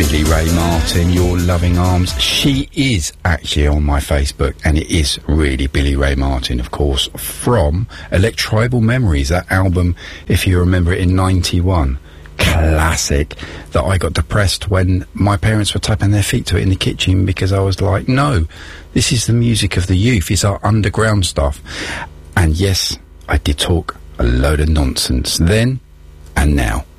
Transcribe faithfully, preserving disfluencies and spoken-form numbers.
Billy Ray Martin, Your Loving Arms. She is actually on my Facebook, and it is really Billy Ray Martin, of course, from Electribal Memories, that album, if you remember it, in ninety-one. Classic, that I got depressed when my parents were tapping their feet to it in the kitchen, because I was like, no, this is the music of the youth, it's our underground stuff. And yes, I did talk a load of nonsense then and now.